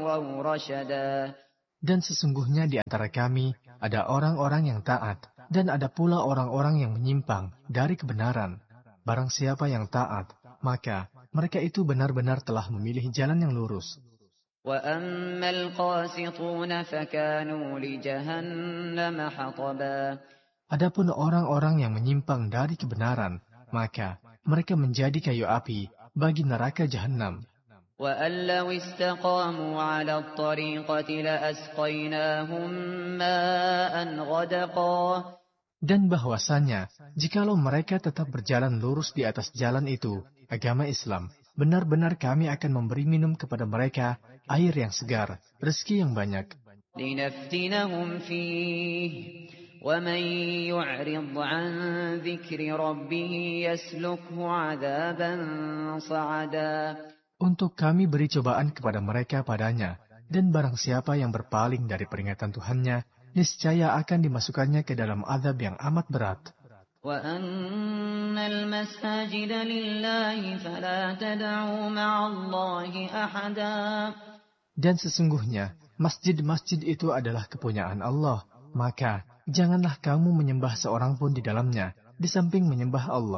ويبغوا رشدا. Dan sesungguhnya di antara kami ada orang-orang yang taat, dan ada pula orang-orang yang menyimpang dari kebenaran. Barang siapa yang taat, maka mereka itu benar-benar telah memilih jalan yang lurus. وَأَمَّا الْقَاسِطُونَ فَكَانُوا لِجَهَنَّمَ حَطَبًا. Adapun orang-orang yang menyimpang dari kebenaran, maka mereka menjadi kayu api bagi neraka jahanam. وَأَن لَّوْ اسْتَقَامُوا عَلَى الطَّرِيقَةِ لَأَسْقَيْنَاهُم مَّاءً غَدَقًا. Dan bahwasanya, jikalau mereka tetap berjalan lurus di atas jalan itu, agama Islam, benar-benar kami akan memberi minum kepada mereka air yang segar, rezeki yang banyak. لِنَفْتِنَهُمْ فِيهِ وَمَن يُعْرِضْ عَن ذِكْرِ رَبِّهِ يَسْلُكْهُ عَذَابًا صَعَدًا. Untuk kami beri cobaan kepada mereka padanya, dan barang siapa yang berpaling dari peringatan Tuhannya, niscaya akan dimasukkannya ke dalam azab yang amat berat. وَأَنَّ الْمَسَاجِدَ لِلَّهِ فَلَا تَدْعُوا مَعَ اللَّهِ أَحَدًا. Dan sesungguhnya, masjid-masjid itu adalah kepunyaan Allah, maka janganlah kamu menyembah seorang pun di dalamnya, di samping menyembah Allah.